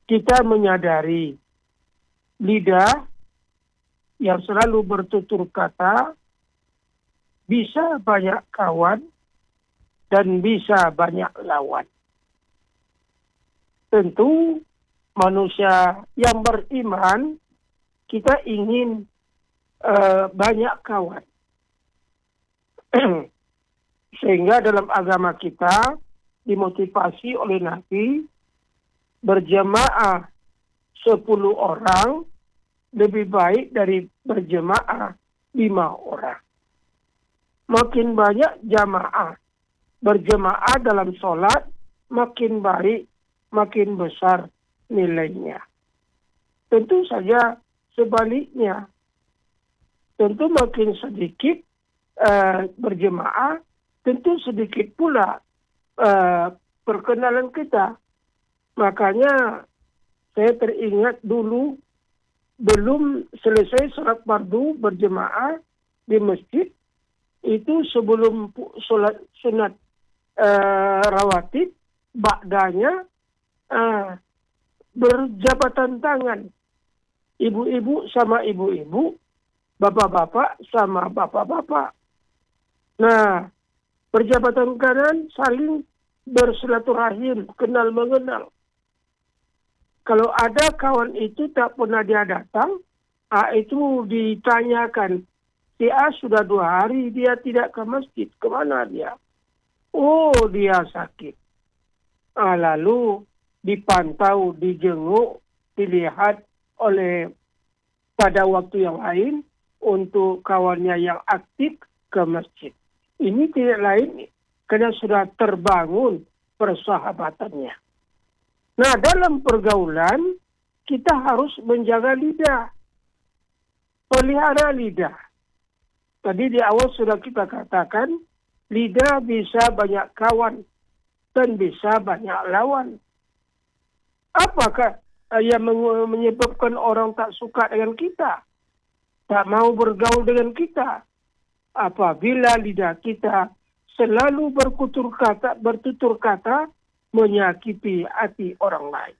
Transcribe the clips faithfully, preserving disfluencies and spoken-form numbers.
kita menyadari lidah yang selalu bertutur kata bisa banyak kawan dan bisa banyak lawan. Tentu manusia yang beriman, kita ingin uh, banyak kawan. Sehingga dalam agama kita dimotivasi oleh Nabi berjemaah sepuluh orang lebih baik dari berjemaah lima orang. Makin banyak jamaah berjemaah dalam sholat, makin baik, makin besar nilainya. Tentu saja sebaliknya. Tentu makin sedikit uh, berjemaah, tentu sedikit pula uh, perkenalan kita. Makanya saya teringat dulu belum selesai sholat fardu berjemaah di masjid, itu sebelum sholat sunat uh, rawatib, ba'danya uh, berjabatan tangan. Ibu-ibu sama ibu-ibu, bapak-bapak sama bapak-bapak. Nah, berjabatan kanan saling bersilaturahim, kenal mengenal. Kalau ada kawan itu tak pernah dia datang, ah, itu ditanyakan, si A sudah dua hari dia tidak ke masjid, kemana dia? Oh, dia sakit. Ah, lalu dipantau, dijenguk, dilihat oleh pada waktu yang lain untuk kawannya yang aktif ke masjid. Ini tidak lain karena sudah terbangun persahabatannya. Nah, dalam pergaulan kita harus menjaga lidah. Pelihara lidah. Tadi di awal sudah kita katakan, lidah bisa banyak kawan dan bisa banyak lawan. Apakah yang menyebabkan orang tak suka dengan kita? Tak mau bergaul dengan kita? Apabila lidah kita selalu berkutur kata, bertutur kata, menyakiti hati orang lain.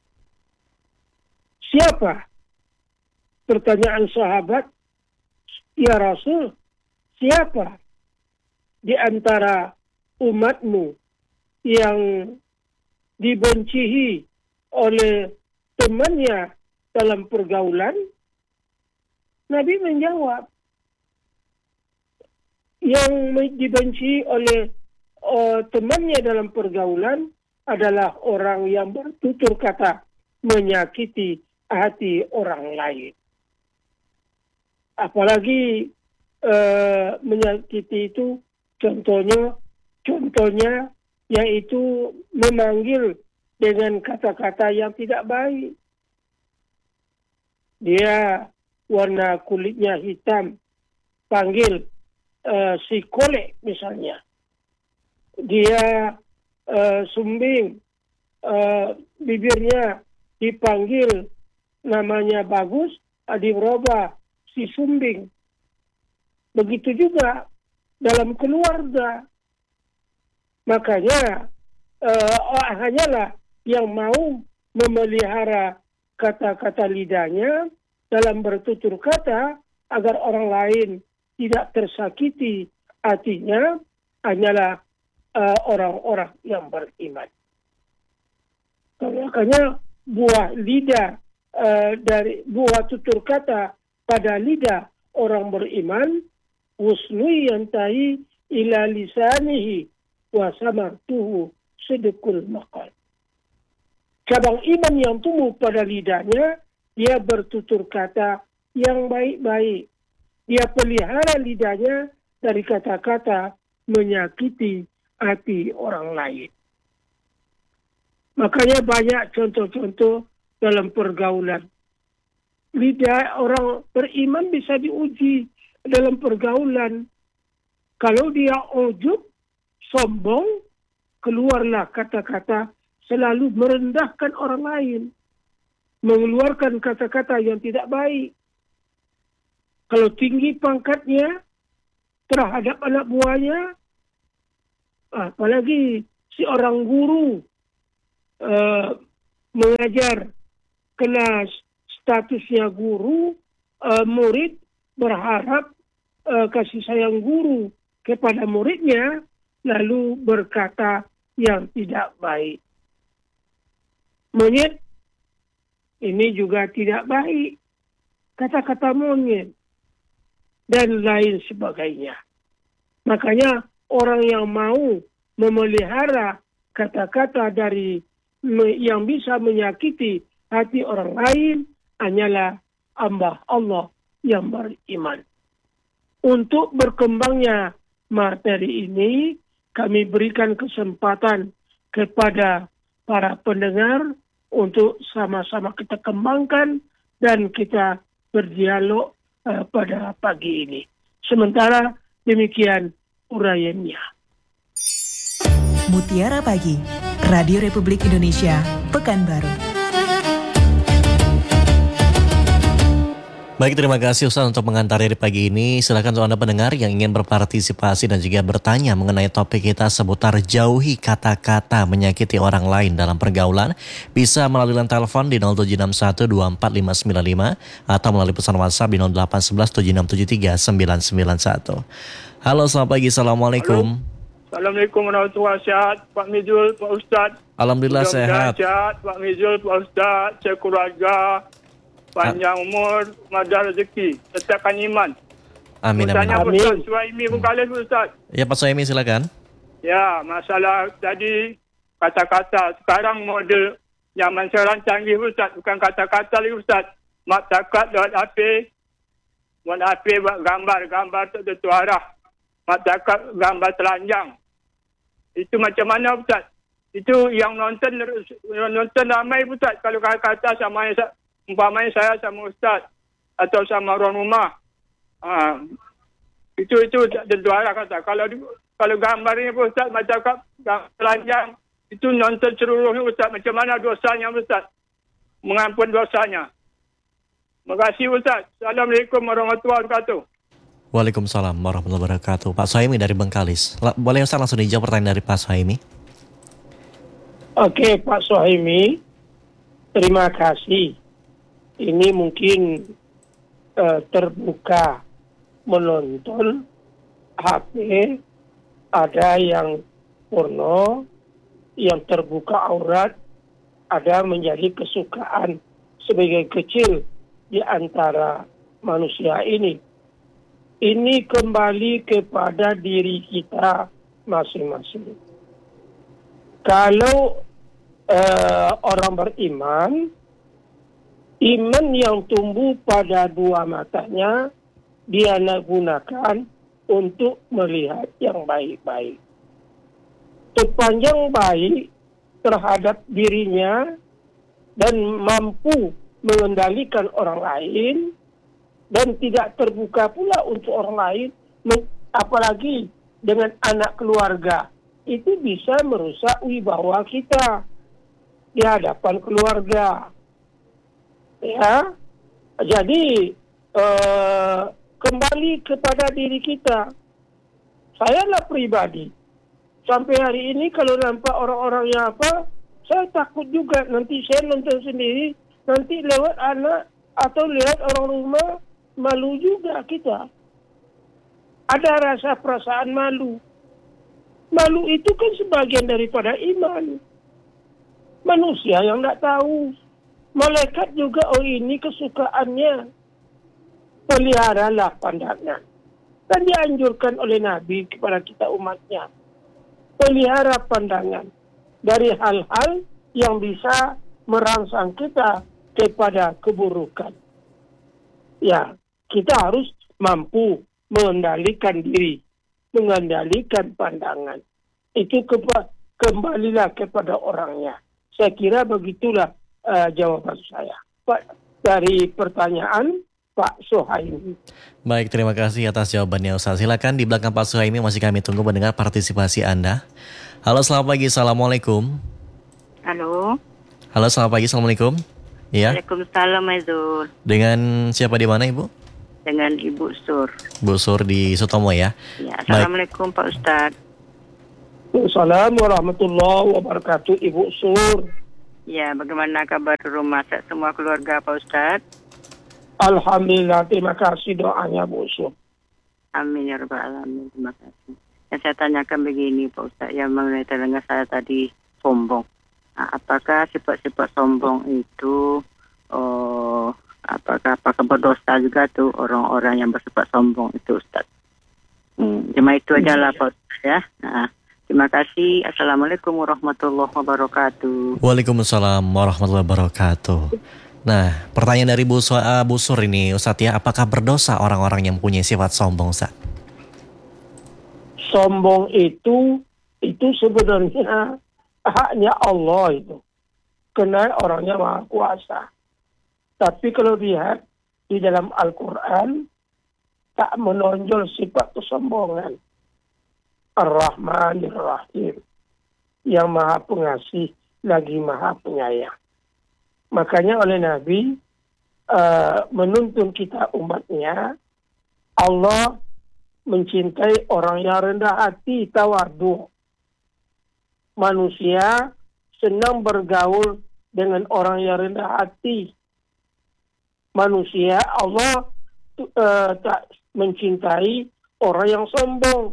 Siapa? Pertanyaan sahabat, ya Rasul, siapa di antara umatmu yang dibencihi oleh temannya dalam pergaulan? Nabi menjawab, yang dibenci oleh uh, temannya dalam pergaulan adalah orang yang bertutur kata menyakiti hati orang lain. Apalagi uh, menyakiti itu contohnya, contohnya yaitu memanggil dengan kata-kata yang tidak baik. Dia warna kulitnya hitam, panggil uh, si kolek misalnya. Dia uh, sumbing, uh, bibirnya dipanggil namanya bagus, dirubah si sumbing. Begitu juga dalam keluarga. Makanya uh, hanyalah yang mau memelihara kata-kata lidahnya dalam bertutur kata agar orang lain tidak tersakiti hatinya hanyalah uh, orang-orang yang beriman. Makanya buah lidah uh, dari buah tutur kata pada lidah orang beriman, husnu yantahi ila lisanihi wa samartuhu sidqul maqal. Cabang iman yang tumbuh pada lidahnya, dia bertutur kata yang baik-baik. Dia pelihara lidahnya dari kata-kata menyakiti hati orang lain. Makanya banyak contoh-contoh dalam pergaulan. Lidah orang beriman bisa diuji dalam pergaulan. Kalau dia ujub, sombong, keluarlah kata-kata selalu merendahkan orang lain, mengeluarkan kata-kata yang tidak baik. Kalau tinggi pangkatnya terhadap anak buahnya, apalagi si orang guru uh, mengajar kelas statusnya guru, uh, murid berharap uh, kasih sayang guru kepada muridnya, lalu berkata yang tidak baik. Monyet, ini juga tidak baik. Kata-kata monyet dan lain sebagainya. Makanya orang yang mau memelihara kata-kata dari yang bisa menyakiti hati orang lain hanyalah hamba Allah yang beriman. Untuk berkembangnya materi ini, kami berikan kesempatan kepada para pendengar untuk sama-sama kita kembangkan dan kita berdialog uh, pada pagi ini. Sementara demikian uraiannya. Mutiara Pagi, Radio Republik Indonesia, Pekanbaru. Baik, terima kasih Ustaz untuk mengantar di pagi ini. Silakan untuk Anda pendengar yang ingin berpartisipasi dan juga bertanya mengenai topik kita seputar jauhi kata-kata menyakiti orang lain dalam pergaulan. Bisa melalui line telepon di nol tujuh enam satu dua empat lima sembilan lima atau melalui pesan WhatsApp di nol delapan satu satu tujuh enam tujuh tiga sembilan sembilan satu. Halo, selamat pagi. Assalamualaikum. Halo. Assalamualaikum warahmatullahi wabarakatuh. Pak Mizul, Pak Ustaz. Alhamdulillah sehat. Sehat, Pak Mizul, Pak Ustaz, sekeluarga. Panjang umur, madah rezeki, tetapkan iman. Amin, amin. Tanya Ustaz Suhaimi Bengkalis, Ustaz. Ya, Pak Suhaimi, silakan. Ya, masalah tadi kata-kata. Sekarang model zaman sekarang canggih, Ustaz. Bukan kata-kata lagi, Ustaz. Mak takat lewat H P. Buat H P buat gambar-gambar tertentu arah. Mak takat gambar telanjang. Itu macam mana, Ustaz? Itu yang nonton nonton ramai, Ustaz. Kalau kata-kata sama yang umpamanya saya sama Ustaz atau sama orang rumah, ha, itu itu tentu arah kata. Kalau kalau gambarnya Ustaz macam telanjang, itu nonton seluruhnya Ustaz. Macam mana dosanya Ustaz? Mengampun dosanya. Terima kasih Ustaz. Assalamualaikum warahmatullahi wabarakatuh. Waalaikumsalam warahmatullahi wabarakatuh. Pak Suhaimi dari Bengkalis. Boleh Ustaz langsung dijawab pertanyaan dari Pak Suhaimi? Oke, Pak Suhaimi, terima kasih. Ini mungkin uh, terbuka menonton H P, ada yang porno, yang terbuka aurat, ada menjadi kesukaan sebagai kecil di antara manusia ini. Ini kembali kepada diri kita masing-masing. Kalau uh, orang beriman, iman yang tumbuh pada dua matanya, dia nak gunakan untuk melihat yang baik-baik. Sepanjang baik terhadap dirinya dan mampu mengendalikan orang lain dan tidak terbuka pula untuk orang lain, apalagi dengan anak keluarga, itu bisa merusak wibawa kita di hadapan keluarga. Ya, jadi eh, kembali kepada diri kita. Saya lah pribadi, sampai hari ini kalau nampak orang-orang yang apa, saya takut juga nanti saya nonton sendiri, nanti lewat anak atau lihat orang rumah, malu juga kita. Ada rasa perasaan malu. Malu itu kan sebagian daripada iman. Manusia yang tidak tahu. Malaikat juga, oh ini kesukaannya. Peliharalah pandangan. Dan dianjurkan oleh Nabi kepada kita umatnya. Pelihara pandangan. Dari hal-hal yang bisa merangsang kita kepada keburukan. Ya, kita harus mampu mengendalikan diri. Mengendalikan pandangan. Itu kepa- kembalilah kepada orangnya. Saya kira begitulah Uh, jawaban saya Pak dari pertanyaan Pak Suhaimi. Baik, terima kasih atas jawabannya Ustaz. Silakan di belakang Pak Suhaimi, masih kami tunggu mendengar partisipasi Anda. Halo, selamat pagi. Assalamualaikum. Halo. Halo, selamat pagi. Assalamualaikum. Ya. Waalaikumsalam, Aizul. Dengan siapa di mana, Ibu? Dengan Ibu Sur. Bu Sur di Sutomo ya. Ya, Assalamualaikum Pak Ustaz. Assalamualaikum warahmatullahi wabarakatuh, Ibu Sur. Ya, bagaimana kabar rumah semua keluarga Pak Ustadz? Alhamdulillah, terima kasih doanya Bu Usul. Amin ya rabbal alamin. Terima kasih. Yang saya tanyakan begini Pak Ustadz, yang mengenai telinga saya tadi sombong. Nah, apakah sifat-sifat sombong itu, oh, apakah apakah berdosa juga tuh orang-orang yang bersifat sombong itu Ustadz? Hmm, cuma itu aja lah Pak Ustadz ya. Nah, terima kasih. Assalamualaikum warahmatullahi wabarakatuh. Waalaikumsalam warahmatullahi wabarakatuh. Nah, pertanyaan dari Bu, Su- uh, Bu Sur ini Ustadz ya, apakah berdosa orang-orang yang punya sifat sombong Ustadz? Sombong itu, itu sebenarnya haknya Allah itu. Karena orangnya Maha Kuasa. Tapi kalau lihat di dalam Al-Quran, tak menonjol sifat kesombongan. Ar-Rahmanir Rahim, yang Maha Pengasih lagi Maha Penyayang. Makanya oleh Nabi uh, menuntun kita umatnya, Allah mencintai orang yang rendah hati, tawadhu. Manusia senang bergaul dengan orang yang rendah hati. Manusia Allah uh, tak mencintai orang yang sombong.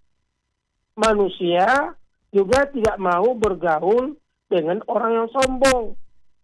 Manusia juga tidak mau bergaul dengan orang yang sombong.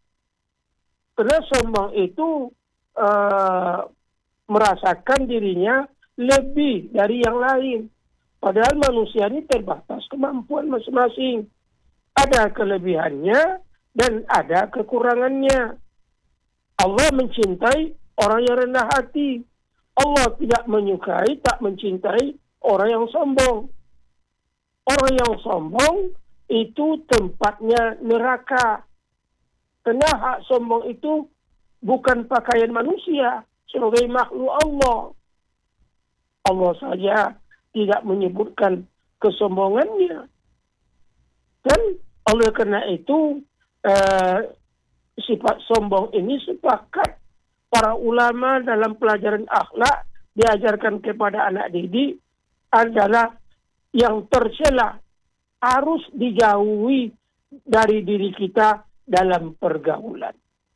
Karena sombong itu uh, merasakan dirinya lebih dari yang lain. Padahal manusia ini terbatas kemampuan masing-masing. Ada kelebihannya dan ada kekurangannya. Allah mencintai orang yang rendah hati. Allah tidak menyukai, tak mencintai orang yang sombong. Orang yang sombong itu tempatnya neraka. Karena hak sombong itu bukan pakaian manusia sebagai makhluk Allah. Allah saja tidak menyebutkan kesombongannya. Dan oleh karena itu eh, sifat sombong ini sepakat para ulama dalam pelajaran akhlak diajarkan kepada anak didik adalah yang tercela, harus dijauhi dari diri kita dalam pergaulan.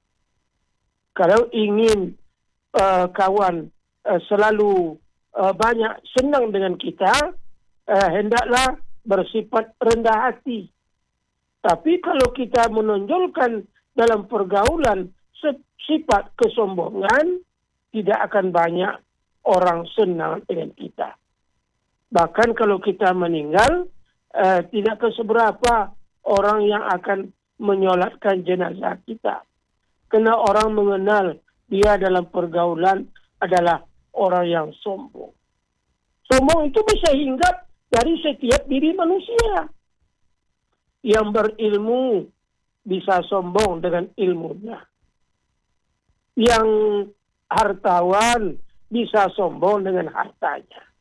Kalau ingin uh, kawan uh, selalu uh, banyak senang dengan kita, uh, hendaklah bersifat rendah hati. Tapi kalau kita menonjolkan dalam pergaulan sifat kesombongan, tidak akan banyak orang senang dengan kita. Bahkan kalau kita meninggal, eh, tidak keseberapa orang yang akan menyolatkan jenazah kita. Karena orang mengenal dia dalam pergaulan adalah orang yang sombong. Sombong itu bisa hinggap dari setiap diri manusia. Yang berilmu bisa sombong dengan ilmunya. Yang hartawan bisa sombong dengan hartanya.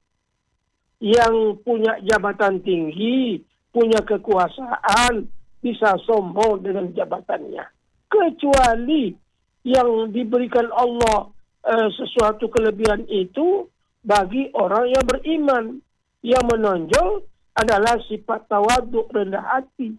Yang punya jabatan tinggi, punya kekuasaan, bisa sombong dengan jabatannya. Kecuali yang diberikan Allah eh, sesuatu kelebihan itu bagi orang yang beriman. Yang menonjol adalah sifat tawaduk, rendah hati.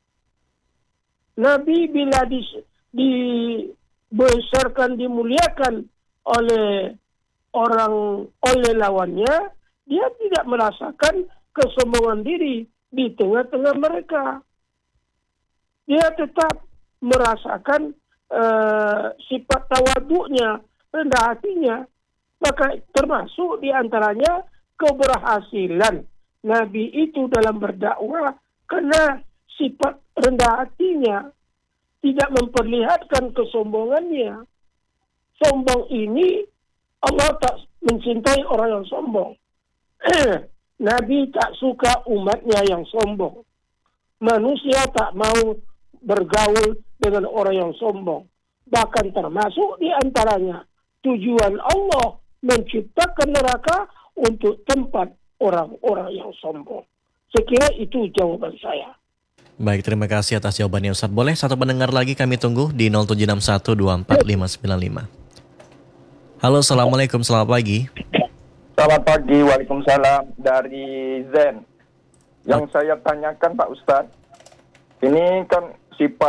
Nabi bila di, dibesarkan, dimuliakan oleh orang, oleh lawannya, dia tidak merasakan kesombongan diri di tengah-tengah mereka. Dia tetap merasakan uh, sifat tawaduknya, rendah hatinya. Maka termasuk di antaranya keberhasilan Nabi itu dalam berdakwah karena sifat rendah hatinya, tidak memperlihatkan kesombongannya. Sombong ini Allah tak mencintai orang yang sombong. Nabi tak suka umatnya yang sombong. Manusia tak mau bergaul dengan orang yang sombong. Bahkan termasuk di antaranya tujuan Allah menciptakan neraka untuk tempat orang-orang yang sombong. Sekira itu jawaban saya. Baik, terima kasih atas jawabannya Ustadz. Boleh satu pendengar lagi kami tunggu di nol tujuh enam satu dua empat lima sembilan lima. Halo, Assalamualaikum, selamat pagi. Selamat pagi, Waalaikumsalam, dari Zen. Yang saya tanyakan Pak Ustadz, ini kan sifat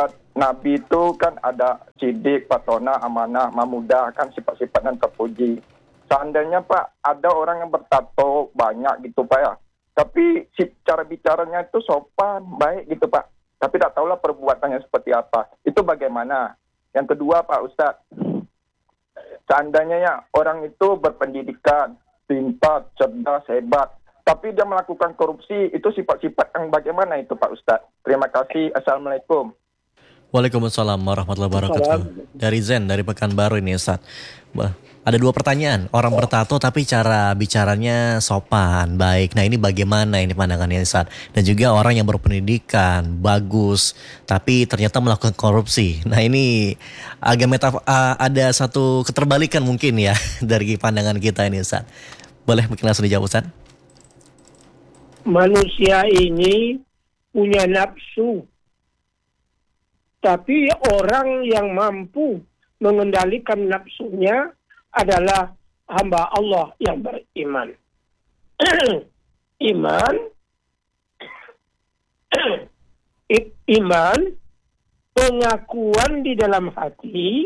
Nabi itu kan ada Siddiq, Fatona, Amanah, Mamudah, kan sifat-sifat yang terpuji. Seandainya Pak, ada orang yang bertato banyak gitu Pak ya, tapi si cara bicaranya itu sopan, baik gitu Pak. Tapi tak tahulah perbuatannya seperti apa. Itu bagaimana? Yang kedua Pak Ustadz, seandainya ya orang itu berpendidikan, pintar, cerdas, hebat, tapi dia melakukan korupsi, itu sifat-sifat yang bagaimana itu Pak Ustadz? Terima kasih. Assalamualaikum. Waalaikumsalam warahmatullahi wabarakatuh. Dari Zen, dari Pekanbaru ini Ustaz. Ada dua pertanyaan. Orang bertato tapi cara bicaranya sopan, baik. Nah ini bagaimana ini pandangannya Ustaz? Dan juga orang yang berpendidikan, bagus, tapi ternyata melakukan korupsi. Nah ini agak metaf- ada satu keterbalikan mungkin ya dari pandangan kita ini Ustaz. Boleh mungkin langsung dijawab Ustaz? Manusia ini punya nafsu. Tapi orang yang mampu mengendalikan nafsunya adalah hamba Allah yang beriman. Iman, iman, pengakuan di dalam hati,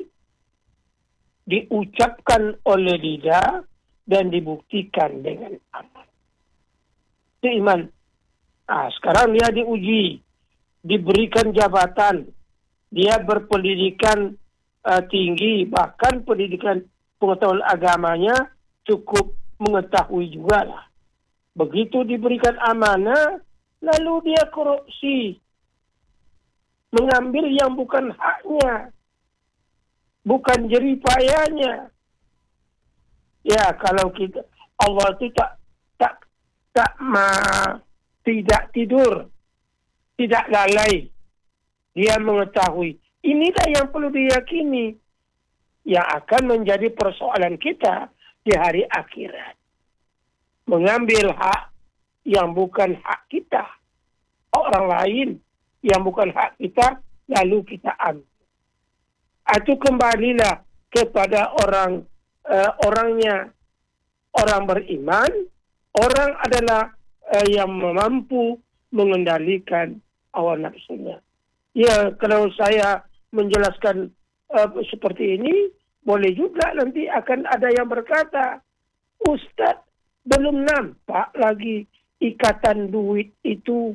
diucapkan oleh lidah, dan dibuktikan dengan amal. Itu iman. Nah, sekarang dia diuji, diberikan jabatan, dia berpendidikan uh, tinggi, bahkan pendidikan pengetahuan agamanya cukup mengetahui juga lah. Begitu diberikan amanah, lalu dia korupsi, mengambil yang bukan haknya, bukan jeripayanya. Ya, kalau kita Allah itu tak tak tak ma, tidak tidur, tidak lalai. Dia mengetahui. Inilah yang perlu diyakini, yang akan menjadi persoalan kita di hari akhirat. Mengambil hak yang bukan hak kita, orang lain yang bukan hak kita, lalu kita ambil. Itu kembalilah kepada orang uh, orangnya. Orang beriman, orang adalah uh, yang mampu mengendalikan hawa nafsunya. Ya, kalau saya menjelaskan uh, seperti ini, boleh juga nanti akan ada yang berkata, Ustadz, belum nampak lagi ikatan duit itu.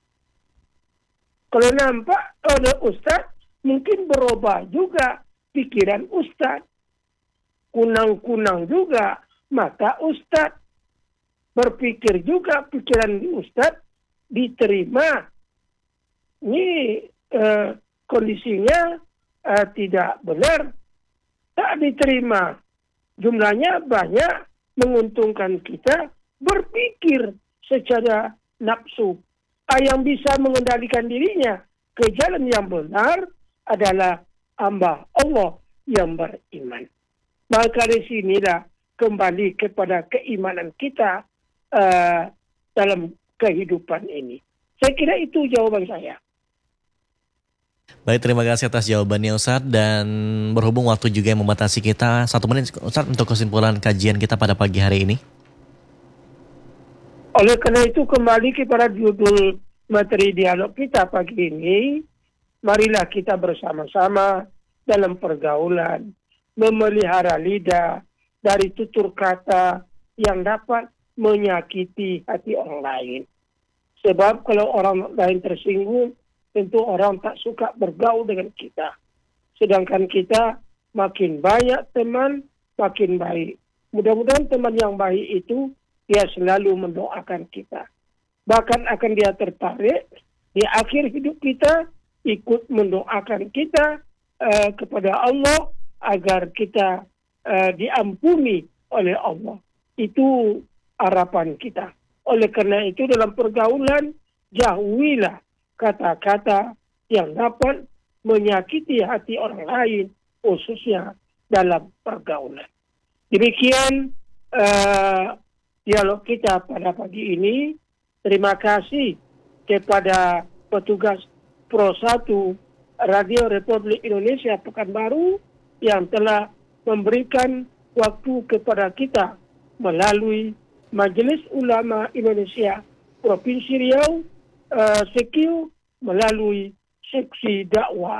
Kalau nampak oleh Ustadz, mungkin berubah juga pikiran Ustadz. Kunang-kunang juga mata Ustadz. Berpikir juga pikiran Ustadz diterima. Ini Uh, kondisinya uh, tidak benar, tak diterima. Jumlahnya banyak, menguntungkan kita berpikir secara nafsu. Ah, yang bisa mengendalikan dirinya ke jalan yang benar adalah hamba Allah yang beriman. Maka dari sinilah kembali kepada keimanan kita uh, dalam kehidupan ini. Saya kira itu jawaban saya. Baik, terima kasih atas jawabannya Ustadz, dan berhubung waktu juga yang membatasi kita, satu menit Ustadz untuk kesimpulan kajian kita pada pagi hari ini. Oleh karena itu kembali kepada judul materi dialog kita pagi ini, marilah kita bersama-sama dalam pergaulan, memelihara lidah dari tutur kata yang dapat menyakiti hati orang lain. Sebab kalau orang lain tersinggung, tentu orang tak suka bergaul dengan kita. Sedangkan kita makin banyak teman, makin baik. Mudah-mudahan teman yang baik itu, dia selalu mendoakan kita. Bahkan akan dia tertarik di akhir hidup kita, ikut mendoakan kita uh, kepada Allah, agar kita uh, diampuni oleh Allah. Itu harapan kita. Oleh karena itu dalam pergaulan, jauhilah kata-kata yang dapat menyakiti hati orang lain, khususnya dalam pergaulan. Demikian uh, dialog kita pada pagi ini. Terima kasih kepada petugas Pro satu Radio Republik Indonesia Pekanbaru yang telah memberikan waktu kepada kita melalui Majelis Ulama Indonesia Provinsi Riau, Uh, Sekiu melalui seksi dakwah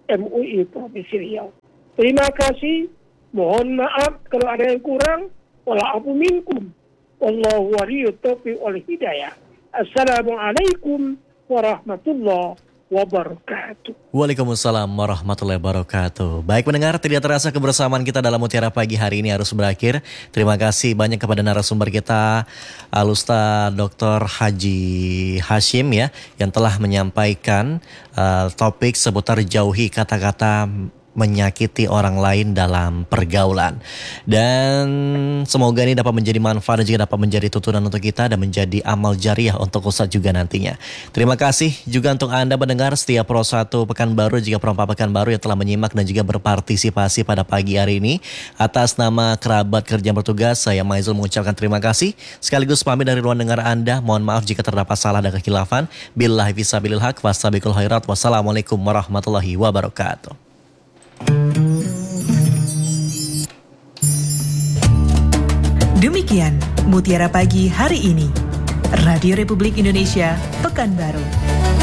M U I Provinsi Riau. Terima kasih. Mohon maaf kalau ada yang kurang. Wala'afu minkum. Wallahu waliyut taufiq wal hidayah. Assalamualaikum warahmatullahi wabarakatuh. Waalaikumsalam warahmatullahi wabarakatuh. Baik pendengar, tidak terasa kebersamaan kita dalam Mutiara Pagi hari ini harus berakhir. Terima kasih banyak kepada narasumber kita, Al-Ustaz Doktor Haji Hashim ya, yang telah menyampaikan uh, topik seputar jauhi kata-kata menyakiti orang lain dalam pergaulan. Dan semoga ini dapat menjadi manfaat dan juga dapat menjadi tuntunan untuk kita dan menjadi amal jariah untuk Ustadz juga nantinya. Terima kasih juga untuk Anda pendengar setiap Pro satu Pekanbaru juga Pro empat Pekanbaru yang telah menyimak dan juga berpartisipasi pada pagi hari ini. Atas nama kerabat kerja bertugas, saya Maizul mengucapkan terima kasih. Sekaligus pamit dari ruang dengar Anda. Mohon maaf jika terdapat salah dan kekhilafan. Billahi fisabilil haq wasabiqul khairat. Wassalamualaikum warahmatullahi wabarakatuh. Demikian Mutiara Pagi hari ini. Radio Republik Indonesia, Pekanbaru.